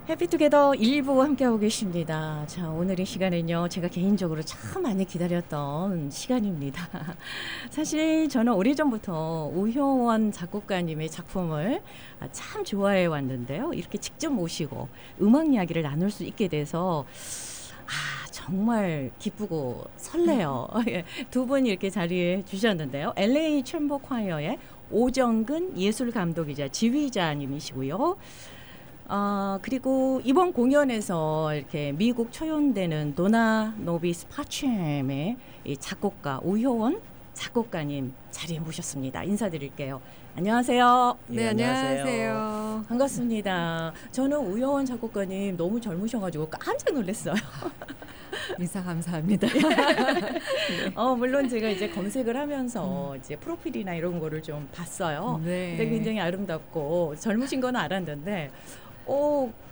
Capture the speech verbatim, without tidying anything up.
해피투게더 일부 함께하고 계십니다. 자, 오늘 이 시간은요, 제가 개인적으로 참 많이 기다렸던 시간입니다. 사실 저는 오래전부터 우효원 작곡가님의 작품을 참 좋아해 왔는데요. 이렇게 직접 모시고 음악 이야기를 나눌 수 있게 돼서 아, 정말 기쁘고 설레요. 두 분이 이렇게 자리해 주셨는데요. 엘에이 챔버 콰이어의 오정근 예술감독이자 지휘자님이시고요. 어, 그리고 이번 공연에서 이렇게 미국 초연되는 도나 노비스 파츰의 이 작곡가 우효원 작곡가님 자리에 모셨습니다. 인사드릴게요. 안녕하세요. 네, 안녕하세요. 반갑습니다. 저는 우효원 작곡가님 너무 젊으셔가지고 깜짝 놀랐어요. 인사 감사합니다. 어, 물론 제가 이제 검색을 하면서 음. 이제 프로필이나 이런 거를 좀 봤어요. 네. 근데 굉장히 아름답고 젊으신 건 알았는데, 어,